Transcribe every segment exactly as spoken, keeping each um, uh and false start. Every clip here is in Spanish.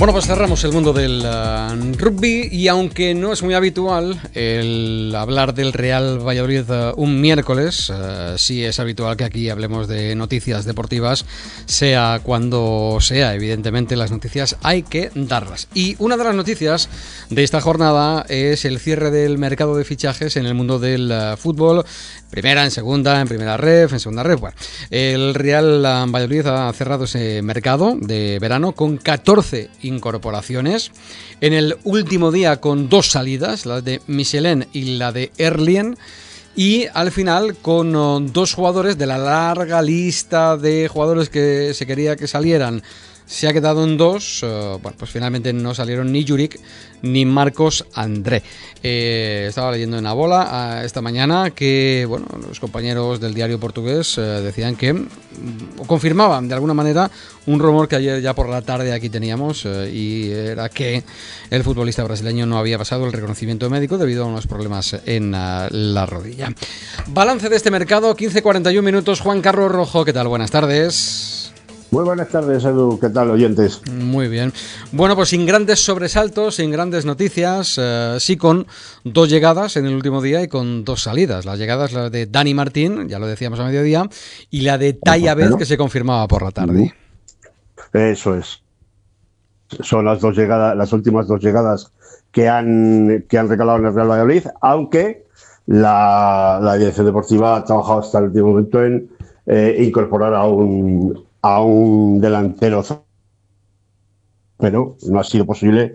Bueno, pues cerramos el mundo del uh, rugby y aunque no es muy habitual el hablar del Real Valladolid uh, un miércoles, uh, sí es habitual que aquí hablemos de noticias deportivas, sea cuando sea. Evidentemente las noticias hay que darlas. Y una de las noticias de esta jornada es el cierre del mercado de fichajes en el mundo del uh, fútbol. Primera, en segunda, en primera ref, en segunda ref. Bueno, el Real Valladolid ha cerrado ese mercado de verano con catorce incorporaciones. En el último día con dos salidas, la de Michelin y la de Erlien. Y al final con uh, dos jugadores de la larga lista de jugadores que se quería que salieran. Se ha quedado en dos, uh, bueno, pues finalmente no salieron ni Juric ni Marcos André. Eh, estaba leyendo en la bola uh, esta mañana que, bueno, los compañeros del diario portugués uh, decían que, um, o confirmaban de alguna manera un rumor que ayer ya por la tarde aquí teníamos, uh, y era que el futbolista brasileño no había pasado el reconocimiento médico debido a unos problemas en uh, la rodilla. Balance de este mercado, quince cuarenta y uno minutos. Juan Carlos Rojo, ¿qué tal? Buenas tardes. Muy buenas tardes, Edu. ¿Qué tal, oyentes? Muy bien. Bueno, pues sin grandes sobresaltos, sin grandes noticias, eh, sí con dos llegadas en el último día y con dos salidas. La llegada es la de Dani Martín, ya lo decíamos a mediodía, y la de Tai Abed, que se confirmaba por la tarde. Eso es. Son las dos llegadas, las últimas dos llegadas que han, que han recalado en el Real Valladolid, aunque la, la dirección deportiva ha trabajado hasta el último momento en eh, incorporar a un a un delantero, pero no ha sido posible.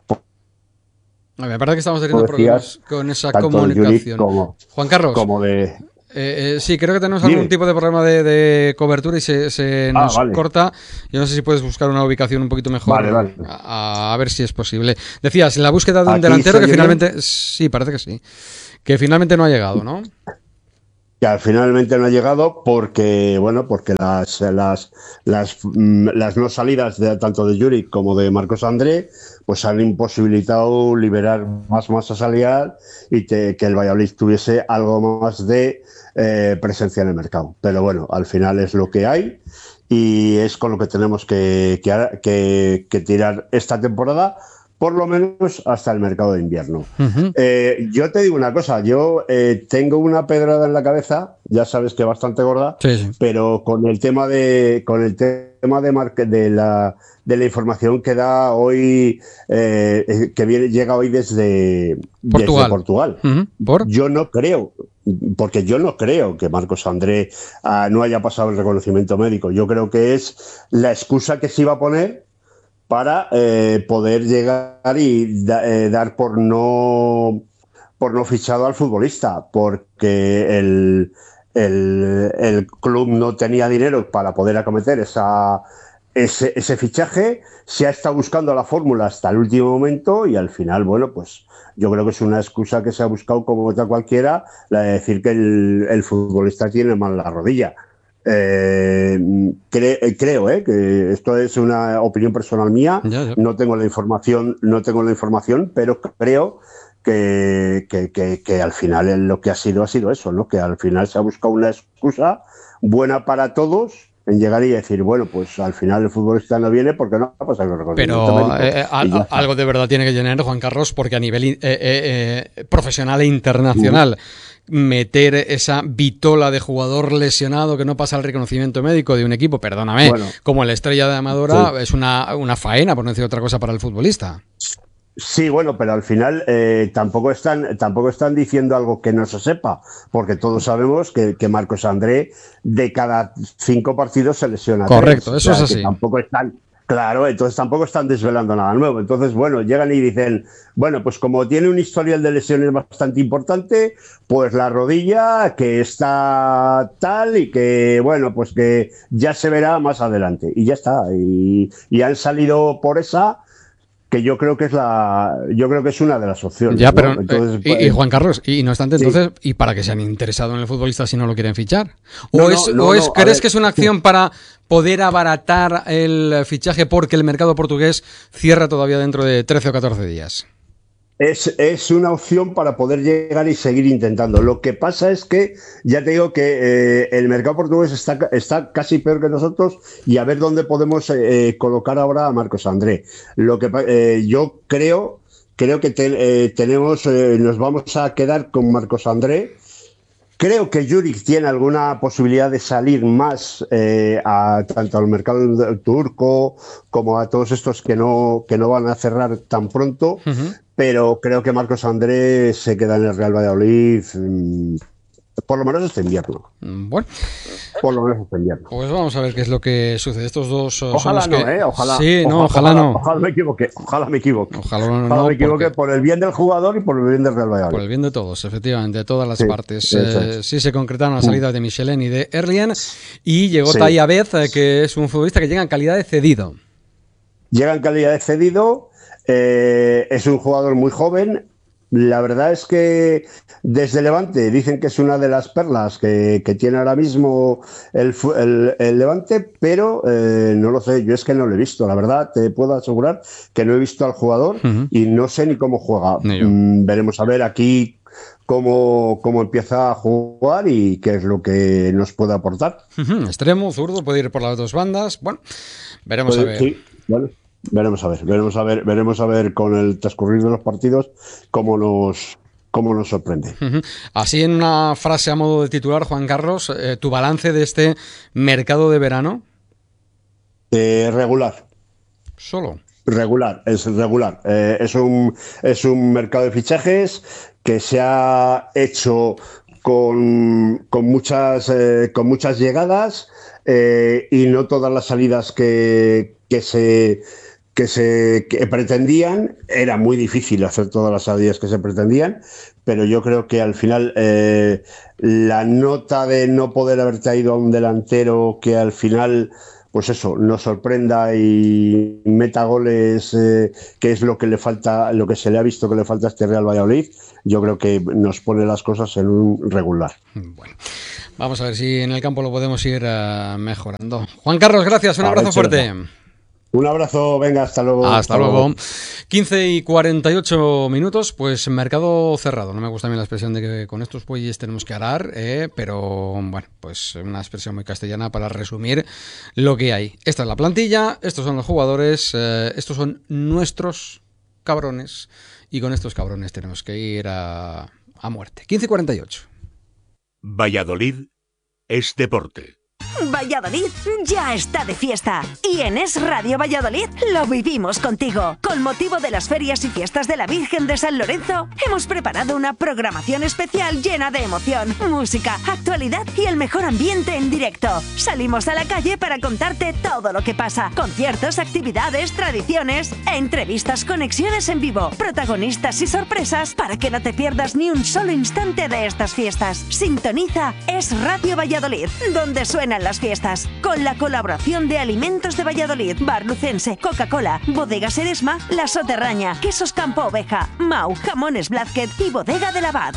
A ver, me parece que estamos teniendo decías, problemas con esa comunicación. Como, Juan Carlos. Como de... Eh, eh, sí, creo que tenemos algún Dime. tipo de problema de, de cobertura y se, se nos ah, vale. corta. Yo no sé si puedes buscar una ubicación un poquito mejor. Vale, vale. A, a ver si es posible. Decías, la búsqueda de un Aquí delantero que finalmente... Bien. Sí, parece que sí. Que finalmente no ha llegado, ¿no? Que finalmente no ha llegado porque, bueno, porque las las las, las no salidas de tanto de Juric como de Marcos André pues han imposibilitado liberar más masa salarial y te, que el Valladolid tuviese algo más de eh, presencia en el mercado. Pero bueno, al final es lo que hay y es con lo que tenemos que, que, que, que tirar esta temporada, por lo menos hasta el mercado de invierno. Uh-huh. Eh, yo te digo una cosa, yo eh, tengo una pedrada en la cabeza, ya sabes que bastante gorda, sí, sí. pero con el tema de con el tema de, mar- de la de la información que da hoy, eh, que viene llega hoy desde Portugal. Desde Portugal. Uh-huh. ¿Por? Yo no creo, porque yo no creo que Marcos André uh, no haya pasado el reconocimiento médico. Yo creo que es la excusa que se iba a poner para eh, poder llegar y da, eh, dar por no por no fichado al futbolista, porque el, el, el club no tenía dinero para poder acometer esa, ese, ese fichaje. Se ha estado buscando la fórmula hasta el último momento y al final, bueno, pues yo creo que es una excusa que se ha buscado como otra cualquiera, la de decir que el, el futbolista tiene mal la rodilla. Eh, cre- creo eh, que esto es una opinión personal mía, ya, ya. no tengo la información, no tengo la información, pero creo que, que, que, que al final lo que ha sido ha sido eso, ¿no? Que al final se ha buscado una excusa buena para todos en llegar y decir, bueno, pues al final el futbolista no viene porque no ha pasado el reconocimiento Pero médico, eh, a, algo de verdad tiene que llenar Juan Carlos, porque a nivel eh, eh, eh, profesional e internacional, uh-huh. meter esa vitola de jugador lesionado que no pasa el reconocimiento médico de un equipo, perdóname, bueno, como el Estrella de Amadora, sí. es una, una faena, por no decir otra cosa, para el futbolista. Sí, bueno, pero al final eh, tampoco están tampoco están diciendo algo que no se sepa, porque todos sabemos que, que Marcos André de cada cinco partidos se lesiona. Correcto, tres, eso o sea, es así. Tampoco están, claro, entonces tampoco están desvelando nada nuevo. Entonces, bueno, llegan y dicen, bueno, pues como tiene un historial de lesiones bastante importante, pues la rodilla que está tal y que, bueno, pues que ya se verá más adelante. Y ya está. Y, y han salido por esa, que yo creo que es la yo creo que es una de las opciones. Ya, pero ¿no? Entonces, eh, y, y Juan Carlos, y no obstante, entonces, sí. ¿y para qué se han interesado en el futbolista si no lo quieren fichar? ¿O no, es, no, o es no, crees ver, que es una acción sí. para poder abaratar el fichaje porque el mercado portugués cierra todavía dentro de trece o catorce días? Es, es una opción para poder llegar y seguir intentando. Lo que pasa es que, ya te digo que eh, el mercado portugués está, está casi peor que nosotros y a ver dónde podemos eh, colocar ahora a Marcos André. Lo que eh, yo creo, creo que te, eh, tenemos, eh, nos vamos a quedar con Marcos André. Creo que Juric tiene alguna posibilidad de salir más eh, a tanto al mercado turco como a todos estos que no, que no van a cerrar tan pronto. Uh-huh. Pero creo que Marcos André se queda en el Real Valladolid mmm, por lo menos este invierno. Bueno, por lo menos este invierno. Pues vamos a ver qué es lo que sucede. Estos dos ojalá son no, los que... ¿eh? Ojalá, sí, ojalá, no, ojalá, ojalá no. Ojalá me equivoque, ojalá me equivoque. Ojalá no, ojalá no, me equivoque porque... por el bien del jugador y por el bien del Real Valladolid. Por el bien de todos, efectivamente, de todas las sí, partes. Eh, sí se concretaron las salidas de Michelin y de Erlien y llegó sí. Taya Bez, eh, que es un futbolista que llega en calidad de cedido. Llega en calidad de cedido, eh, es un jugador muy joven. La verdad es que desde Levante dicen que es una de las perlas que, que tiene ahora mismo el, el, el Levante, pero eh, no lo sé, yo es que no lo he visto, la verdad, te puedo asegurar que no he visto al jugador uh-huh. y no sé ni cómo juega. Mm, veremos a ver aquí cómo, cómo empieza a jugar y qué es lo que nos puede aportar. Uh-huh. Extremo, zurdo, puede ir por las dos bandas, bueno, veremos pues, a ver. Sí, bueno. Veremos a ver, veremos a ver, veremos a ver con el transcurrir de los partidos cómo nos, cómo nos sorprende. Uh-huh. Así en una frase a modo de titular, Juan Carlos, eh, tu balance de este mercado de verano. Eh, regular. Solo. Regular, es regular. Eh, es un es un mercado de fichajes que se ha hecho con, con muchas eh, con muchas llegadas eh, y no todas las salidas que, que se que se que pretendían. Era muy difícil hacer todas las salidas que se pretendían, pero yo creo que al final eh, la nota de no poder haber traído a un delantero que al final, pues eso, nos sorprenda y meta goles, eh, que es lo que le falta, lo que se le ha visto que le falta a este Real Valladolid, yo creo que nos pone las cosas en un regular. Bueno, vamos a ver si en el campo lo podemos ir uh, mejorando. Juan Carlos, gracias, un abrazo fuerte. Un abrazo, venga, hasta luego. Hasta, hasta luego. luego. quince y cuarenta y ocho minutos, pues mercado cerrado. No me gusta a mí la expresión de que con estos bueyes tenemos que arar, eh, pero bueno, pues una expresión muy castellana para resumir lo que hay. Esta es la plantilla, estos son los jugadores, eh, estos son nuestros cabrones y con estos cabrones tenemos que ir a, a muerte. quince y cuarenta y ocho. Valladolid es deporte. Valladolid ya está de fiesta y en Es Radio Valladolid lo vivimos contigo. Con motivo de las ferias y fiestas de la Virgen de San Lorenzo, hemos preparado una programación especial llena de emoción, música, actualidad y el mejor ambiente en directo. Salimos a la calle para contarte todo lo que pasa. Conciertos, actividades, tradiciones, entrevistas, conexiones en vivo, protagonistas y sorpresas para que no te pierdas ni un solo instante de estas fiestas. Sintoniza Es Radio Valladolid, donde suenan las fiestas, con la colaboración de Alimentos de Valladolid, Bar Lucense, Coca-Cola, Bodegas Eresma, La Soterraña, Quesos Campo Oveja, Mau, Jamones Blázquez y Bodega del Abad.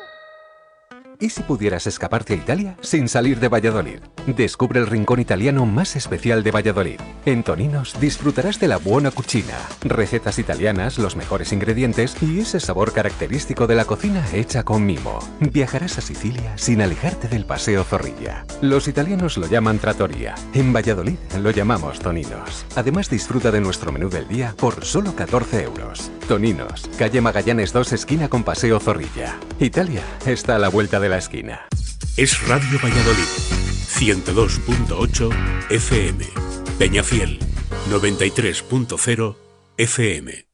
¿Y si pudieras escaparte a Italia sin salir de Valladolid? Descubre el rincón italiano más especial de Valladolid. En Toninos disfrutarás de la buona cucina, recetas italianas, los mejores ingredientes y ese sabor característico de la cocina hecha con mimo. Viajarás a Sicilia sin alejarte del Paseo Zorrilla. Los italianos lo llaman trattoria. En Valladolid lo llamamos Toninos. Además disfruta de nuestro menú del día por solo catorce euros. Toninos, calle Magallanes dos, esquina con Paseo Zorrilla. Italia está a la vuelta de la esquina. Es Radio Valladolid, ciento dos punto ocho F M. Peñafiel, noventa y tres punto cero F M.